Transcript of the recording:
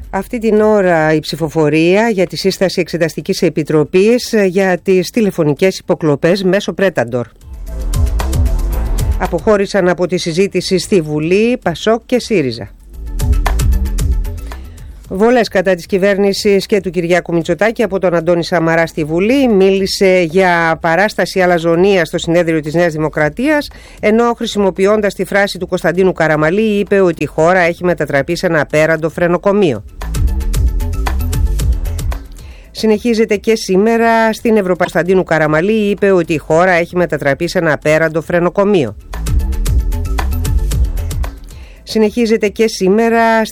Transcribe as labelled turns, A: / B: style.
A: Αυτή την ώρα η ψηφοφορία για τη σύσταση Εξεταστικής Επιτροπής για τις τηλεφωνικές υποκλοπές μέσω Πρέταντορ. Αποχώρησαν από τη συζήτηση στη Βουλή Πασόκ και ΣΥΡΙΖΑ. Βολές κατά της κυβέρνησης και του Κυριάκου Μητσοτάκη από τον Αντώνη Σαμαρά στη Βουλή. Μίλησε για παράσταση αλαζονίας στο συνέδριο της Νέας Δημοκρατίας, ενώ χρησιμοποιώντας τη φράση του Κωνσταντίνου Καραμαλή είπε ότι η χώρα έχει μετατραπεί σε ένα απέραντο φρενοκομείο. Συνεχίζεται και σήμερα στην Ευρωπαϊκή. Κωνσταντίνου Καραμαλή είπε ότι η χώρα έχει μετατραπεί σε ένα απέραντο φρενοκομείο. Συνεχίζεται και σήμερα